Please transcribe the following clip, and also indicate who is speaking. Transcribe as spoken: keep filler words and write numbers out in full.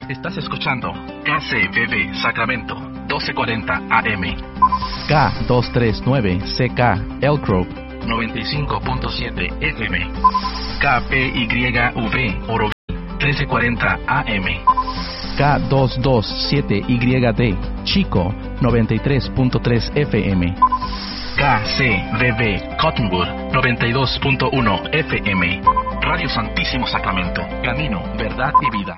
Speaker 1: Estás escuchando K C B B Sacramento, doce cuarenta A M.
Speaker 2: K doscientos treinta y nueve C K Elk Grove,
Speaker 1: noventa y cinco punto siete F M. K P Y V Oroville, trece cuarenta A M.
Speaker 2: K doscientos veintisiete Y D Chico, noventa y tres punto tres F M.
Speaker 1: K C B B Cottonwood, noventa y dos punto uno F M. Radio Santísimo Sacramento, camino, verdad y vida.